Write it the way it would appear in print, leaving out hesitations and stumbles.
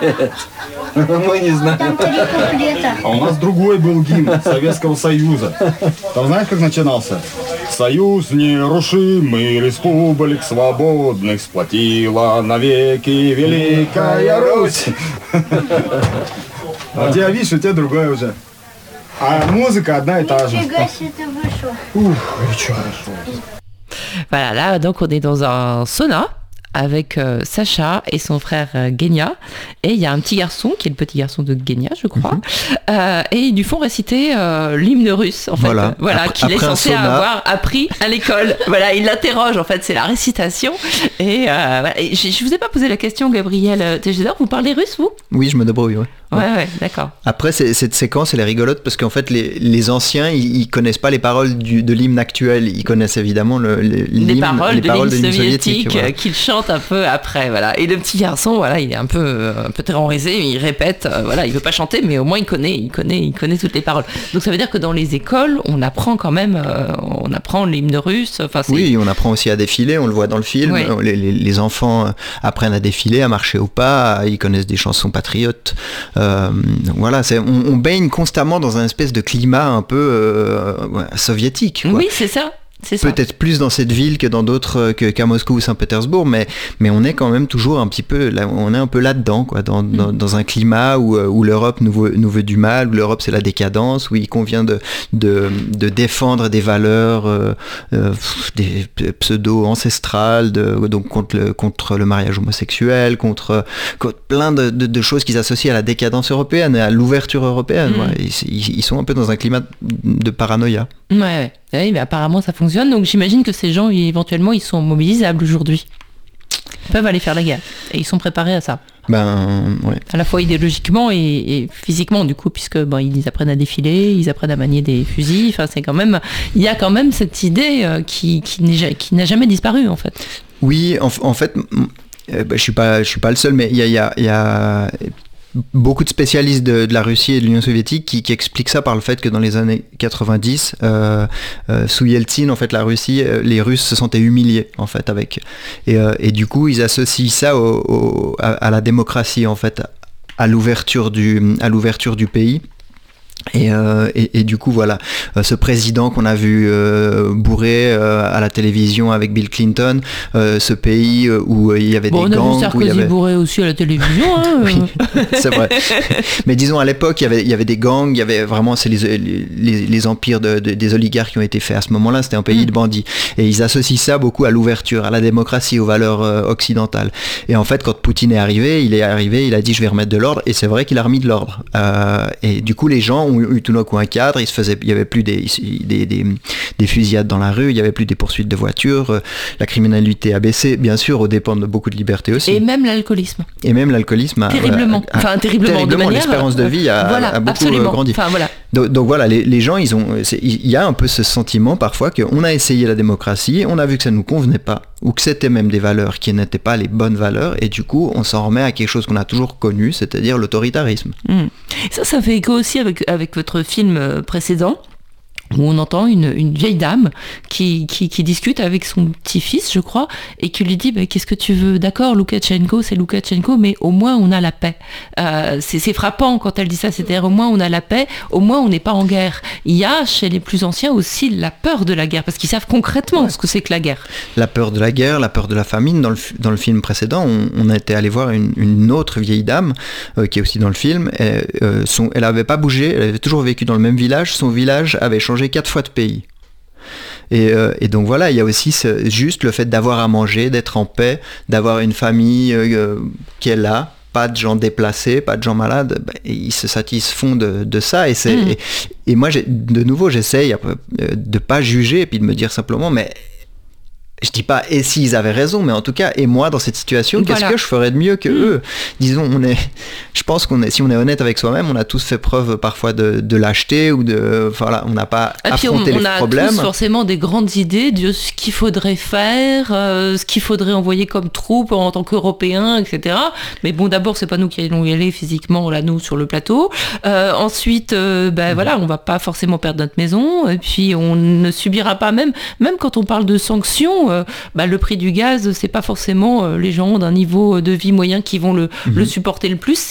Мы не знаем. Там 3 куплета. А у нас другой был гимн Советского Союза. Там знаешь, как начинался? Союз нерушимый республик свободных сплотила навеки Великая Русь. А у тебя, видишь, у тебя другая уже. А музыка одна и та же. Нифига себе ты вышел. Voilà, là, donc on est dans un sauna avec Sacha et son frère Genia. Et il y a un petit garçon, qui est le petit garçon de Genia, je crois. Et ils lui font réciter l'hymne russe, en fait. Voilà, qu'il est censé avoir appris à l'école. Voilà, il l'interroge, en fait, c'est la récitation. Et, voilà. Et je vous ai pas posé la question, Gabriel Tejedor, vous parlez russe, vous ? Oui, je me débrouille, ouais. Ouais, d'accord. Après, cette séquence, elle est rigolote parce qu'en fait, les anciens, ils connaissent pas les paroles de l'hymne actuel. Ils connaissent évidemment les paroles de l'hymne soviétique voilà. Qu'ils chantent un peu après, voilà. Et le petit garçon, voilà, il est un peu terrorisé, il répète, voilà, il veut pas chanter, mais au moins il connaît toutes les paroles. Donc ça veut dire que dans les écoles, on apprend quand même, on apprend l'hymne russe. Oui, on apprend aussi à défiler, on le voit dans le film. Oui. Les enfants apprennent à défiler, à marcher au pas, ils connaissent des chansons patriotes. Voilà, on baigne constamment dans un espèce de climat un peu soviétique. Quoi. Oui, c'est ça. Peut-être plus dans cette ville que dans d'autres qu'à Moscou ou Saint-Pétersbourg, mais on est quand même toujours un petit peu là, on est un peu là-dedans, quoi, dans un climat où l'Europe nous veut du mal, où l'Europe c'est la décadence, où il convient de défendre des valeurs des pseudo-ancestrales, donc contre le mariage homosexuel, contre plein de choses qu'ils associent à la décadence européenne et à l'ouverture européenne. Ouais. Ils sont un peu dans un climat de paranoïa. Ouais. Oui, mais apparemment ça fonctionne, donc j'imagine que ces gens, éventuellement, ils sont mobilisables aujourd'hui. Ils peuvent aller faire la guerre, et ils sont préparés à ça. Ouais. À la fois idéologiquement et physiquement, du coup, puisque ils apprennent à défiler, ils apprennent à manier des fusils, enfin, il y a quand même cette idée qui n'a jamais disparu, en fait. Oui, en fait, je suis pas le seul, mais il y a beaucoup de spécialistes de la Russie et de l'Union soviétique qui expliquent ça par le fait que dans les années 90, sous Yeltsin, en fait, la Russie, les Russes se sentaient humiliés, en fait, et du coup, ils associent ça à la démocratie, en fait, à l'ouverture du pays. Et du coup voilà, ce président qu'on a vu bourré à la télévision avec Bill Clinton, ce pays où il y avait des gangs, on a vu Sarkozy bourré aussi à la télévision, hein. Oui, c'est vrai. Mais disons à l'époque il y avait des gangs, il y avait vraiment les empires des oligarques qui ont été faits à ce moment-là, c'était un pays de bandits, et ils associent ça beaucoup à l'ouverture, à la démocratie, aux valeurs occidentales. Et en fait quand Poutine est arrivé, il a dit je vais remettre de l'ordre, et c'est vrai qu'il a remis de l'ordre, et du coup les gens ont eu tout d'un coup un cadre, il y avait plus des fusillades dans la rue, il y avait plus des poursuites de voitures, la criminalité a baissé, bien sûr, aux dépens de beaucoup de liberté aussi. Et même l'alcoolisme. Terriblement. Terriblement, l'espérance de vie a beaucoup grandi. Enfin, voilà. Donc voilà, les gens, il y a un peu ce sentiment parfois qu'on a essayé la démocratie, on a vu que ça ne nous convenait pas, ou que c'était même des valeurs qui n'étaient pas les bonnes valeurs, et du coup on s'en remet à quelque chose qu'on a toujours connu, c'est-à-dire l'autoritarisme. Ça fait écho aussi avec votre film précédent, où on entend une vieille dame qui discute avec son petit-fils, je crois, et qui lui dit qu'est-ce que tu veux, d'accord, Loukachenko, c'est Loukachenko, mais au moins on a la paix. C'est frappant quand elle dit ça, c'est-à-dire au moins on a la paix, au moins on n'est pas en guerre. Il y a chez les plus anciens aussi la peur de la guerre, parce qu'ils savent concrètement ce que c'est que la guerre. La peur de la guerre, la peur de la famine. Dans le film précédent, on a été allé voir une autre vieille dame qui est aussi dans le film. Elle n'avait pas bougé, elle avait toujours vécu dans le même village, son village avait changé 4 fois de pays. Et donc voilà, il y a aussi juste le fait d'avoir à manger, d'être en paix, d'avoir une famille qui est là, pas de gens déplacés, pas de gens malades, ils se satisfont de ça. Et moi, de nouveau, j'essaye de pas juger et puis de me dire simplement, mais je dis pas et s'ils avaient raison, mais en tout cas, et moi dans cette situation, qu'est-ce que je ferais de mieux que eux? Disons, je pense si on est honnête avec soi-même, on a tous fait preuve parfois de lâcheté ou on n'a pas affronté les problèmes. On a tous forcément des grandes idées de ce qu'il faudrait faire, ce qu'il faudrait envoyer comme troupes en tant qu'Européens, etc. Mais bon, d'abord, c'est pas nous qui allons y aller physiquement, là, nous, sur le plateau. Ensuite, voilà, on va pas forcément perdre notre maison, et puis on ne subira pas, même quand on parle de sanctions, le prix du gaz, c'est pas forcément les gens d'un niveau de vie moyen qui vont le supporter le plus,